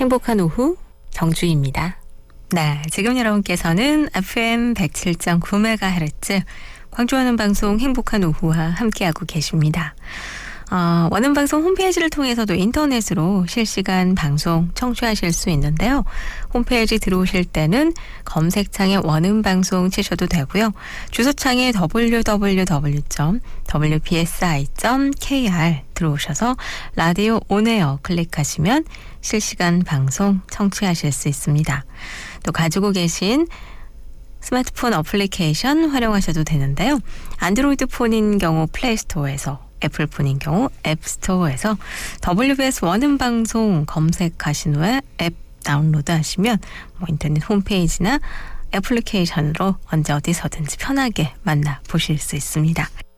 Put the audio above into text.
행복한 오후 정주희입니다. 네, 지금 여러분께서는 FM 107.9MHz 광주하는 방송 행복한 오후와 함께하고 계십니다. 원음방송 홈페이지를 통해서도 인터넷으로 실시간 방송 청취하실 수 있는데요. 홈페이지 들어오실 때는 검색창에 원음방송 치셔도 되고요. 주소창에 www.wbsi.kr 들어오셔서 라디오 온에어 클릭하시면 실시간 방송 청취하실 수 있습니다. 또 가지고 계신 스마트폰 어플리케이션 활용하셔도 되는데요. 안드로이드 폰인 경우 플레이스토어에서, 애플폰인 경우 앱스토어에서 WBS 원음방송 검색하신 후에 앱 다운로드 하시면 인터넷 홈페이지나 애플리케이션으로 언제 어디서든지 편하게 만나보실 수 있습니다.